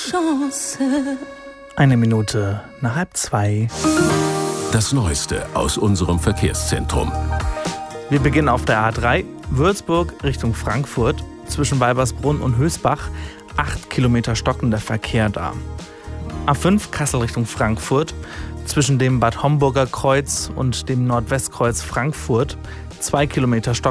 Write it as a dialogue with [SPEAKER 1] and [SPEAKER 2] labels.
[SPEAKER 1] Chance.
[SPEAKER 2] 1:01
[SPEAKER 3] Das Neueste aus unserem Verkehrszentrum.
[SPEAKER 2] Wir beginnen auf der A3, Würzburg Richtung Frankfurt. Zwischen Weibersbrunn und Hösbach 8 Kilometer stockender Verkehr da. A5 Kassel Richtung Frankfurt. Zwischen dem Bad Homburger Kreuz und dem Nordwestkreuz Frankfurt 2 Kilometer stockender